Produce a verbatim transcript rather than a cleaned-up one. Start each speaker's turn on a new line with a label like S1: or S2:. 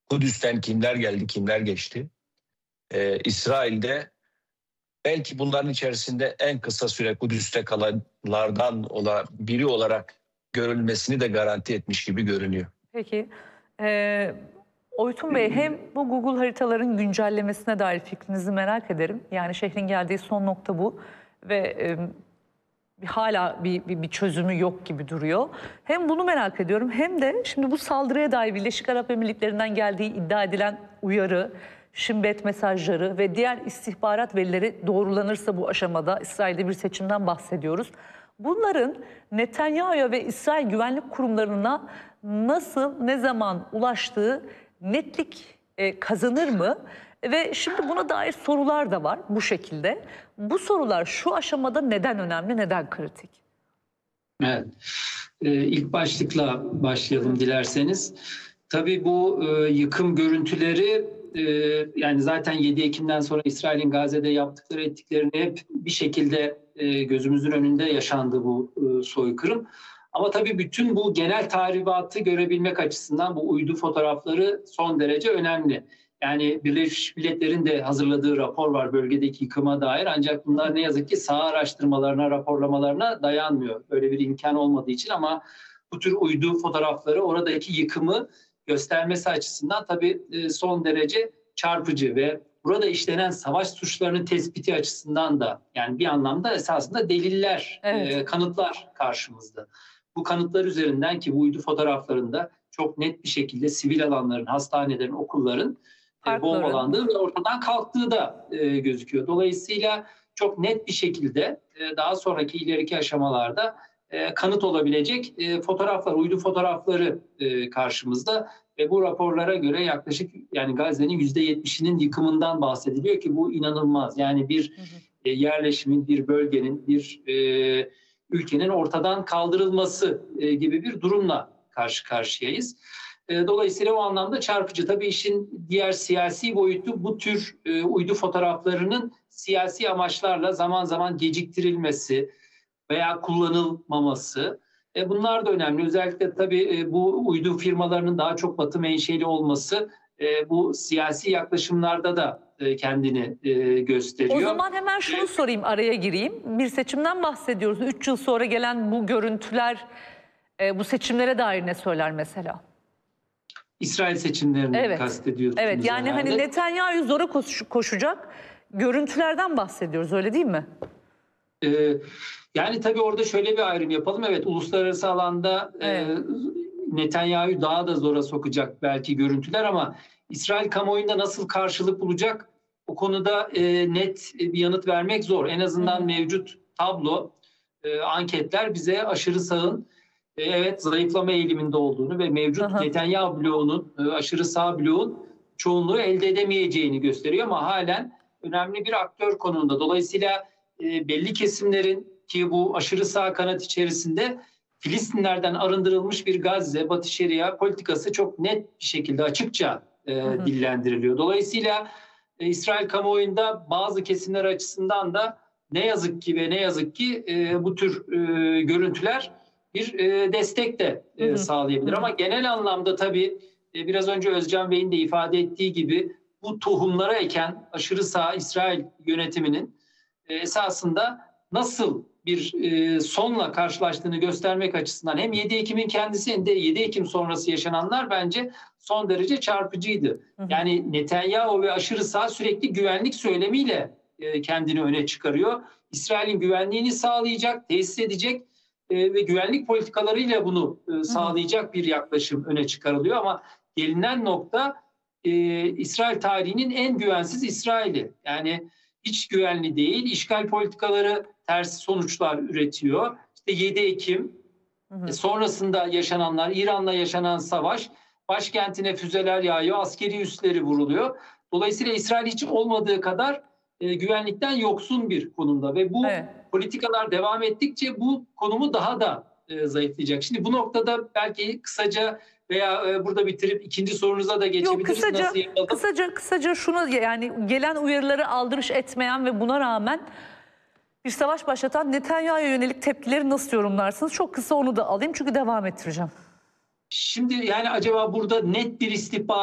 S1: Kudüs'ten kimler geldi, kimler geçti? Ee, İsrail'de belki bunların içerisinde en kısa süre Kudüs'te kalanlardan olan biri olarak görülmesini de garanti etmiş gibi görünüyor.
S2: Peki. Ee, Oytun Bey, hem bu Google haritaların güncellemesine dair fikrinizi merak ederim. Yani şehrin geldiği son nokta bu ve e, hala bir, bir, bir çözümü yok gibi duruyor. Hem bunu merak ediyorum hem de şimdi bu saldırıya dair Birleşik Arap Emirlikleri'nden geldiği iddia edilen uyarı, şimbet mesajları ve diğer istihbarat verileri doğrulanırsa bu aşamada İsrail'de bir seçimden bahsediyoruz. Bunların Netanyahu'ya ve İsrail güvenlik kurumlarına nasıl, ne zaman ulaştığı netlik e, kazanır mı? Ve şimdi buna dair sorular da var bu şekilde. Bu sorular şu aşamada neden önemli, neden kritik?
S3: Evet, ee, ilk başlıkla başlayalım dilerseniz. Tabii bu e, yıkım görüntüleri e, yani zaten yedi Ekim'den sonra İsrail'in Gazze'de yaptıkları ettiklerini hep bir şekilde e, gözümüzün önünde yaşandı bu e, soykırım. Ama tabii bütün bu genel tahribatı görebilmek açısından bu uydu fotoğrafları son derece önemli. Yani Birleşmiş Milletler'in de hazırladığı rapor var bölgedeki yıkıma dair. Ancak bunlar ne yazık ki saha araştırmalarına, raporlamalarına dayanmıyor. Böyle bir imkan olmadığı için ama bu tür uydu fotoğrafları oradaki yıkımı göstermesi açısından tabii son derece çarpıcı ve burada işlenen savaş suçlarının tespiti açısından da yani bir anlamda esasında deliller, evet. kanıtlar karşımızda. Bu kanıtlar üzerinden ki bu uydu fotoğraflarında çok net bir şekilde sivil alanların, hastanelerin, okulların e, bombalandığı ve ortadan kalktığı da e, gözüküyor. Dolayısıyla çok net bir şekilde e, daha sonraki ileriki aşamalarda e, kanıt olabilecek e, fotoğraflar, uydu fotoğrafları e, karşımızda ve bu raporlara göre yaklaşık yani Gazze'nin yüzde yetmişinin yıkımından bahsediliyor ki bu inanılmaz. Yani bir hı hı. E, yerleşimin, bir bölgenin, bir e, ülkenin ortadan kaldırılması e, gibi bir durumla karşı karşıyayız. E, dolayısıyla o anlamda çarpıcı. Tabii işin diğer siyasi boyutu bu tür e, uydu fotoğraflarının siyasi amaçlarla zaman zaman geciktirilmesi veya kullanılmaması. E, bunlar da önemli. Özellikle tabii e, bu uydu firmalarının daha çok Batı menşeli olması e, bu siyasi yaklaşımlarda da e, kendini e, gösteriyor.
S2: O zaman hemen şunu sorayım, araya gireyim. Bir seçimden bahsediyoruz. Üç yıl sonra gelen bu görüntüler e, bu seçimlere dair ne söyler mesela?
S3: İsrail seçimlerini evet. kastediyorsunuz.
S2: Evet, yani herhalde. Hani Netanyahu zora koş, koşacak görüntülerden bahsediyoruz, öyle değil mi?
S3: Ee, yani tabii orada şöyle bir ayrım yapalım. Evet, uluslararası alanda evet. e, Netanyahu'yu daha da zora sokacak belki görüntüler ama İsrail kamuoyunda nasıl karşılık bulacak? O konuda e, net bir yanıt vermek zor. En azından Hı. mevcut tablo, e, anketler bize aşırı sağın e, evet zayıflama eğiliminde olduğunu ve mevcut Hı. Netanyahu bloğunun, e, aşırı sağ bloğun çoğunluğu elde edemeyeceğini gösteriyor ama halen önemli bir aktör konumunda. Dolayısıyla e, belli kesimlerin ki bu aşırı sağ kanat içerisinde Filistinlerden arındırılmış bir Gazze, Batı Şeria politikası çok net bir şekilde açıkça e, hı hı. dillendiriliyor. Dolayısıyla e, İsrail kamuoyunda bazı kesimler açısından da ne yazık ki ve ne yazık ki e, bu tür e, görüntüler bir e, destek de e, hı hı. sağlayabilir. Hı hı. Ama genel anlamda tabii e, biraz önce Özcan Bey'in de ifade ettiği gibi bu tohumlara eken aşırı sağ İsrail yönetiminin e, esasında nasıl bir e, sonla karşılaştığını göstermek açısından hem yedi Ekim'in kendisi hem de yedi Ekim sonrası yaşananlar bence son derece çarpıcıydı. Hı hı. Yani Netanyahu ve aşırı sağ sürekli güvenlik söylemiyle e, kendini öne çıkarıyor. İsrail'in güvenliğini sağlayacak, tesis edecek e, ve güvenlik politikalarıyla bunu e, sağlayacak hı hı. bir yaklaşım öne çıkarılıyor. Ama gelinen nokta e, İsrail tarihinin en güvensiz İsrail'i. Yani hiç güvenli değil, işgal politikaları ters sonuçlar üretiyor. İşte yedi Ekim hı hı. sonrasında yaşananlar, İran'la yaşanan savaş, başkentine füzeler yağıyor, askeri üsleri vuruluyor. Dolayısıyla İsrail hiç olmadığı kadar e, güvenlikten yoksun bir konumda ve bu evet. politikalar devam ettikçe bu konumu daha da e, zayıflayacak. Şimdi bu noktada belki kısaca veya e, burada bitirip ikinci sorunuza da geçebiliriz.
S2: Yok, kısaca, Nasıl kısaca, kısaca şunu, yani gelen uyarıları aldırış etmeyen ve buna rağmen bir savaş başlatan Netanyahu'ya yönelik tepkileri nasıl yorumlarsınız? Çok kısa onu da alayım çünkü devam ettireceğim.
S3: Şimdi yani acaba burada net bir istihbarat